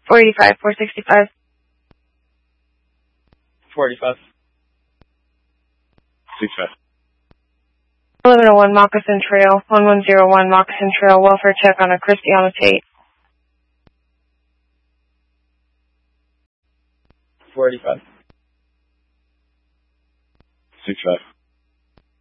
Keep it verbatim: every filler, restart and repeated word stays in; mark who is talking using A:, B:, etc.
A: four eighty-five, four sixty-five.
B: forty-five.
C: sixty-five.
A: eleven oh one Moccasin Trail, one one zero one Moccasin Trail, welfare check on a Christiana Tate.
B: forty-five.
C: sixty-five.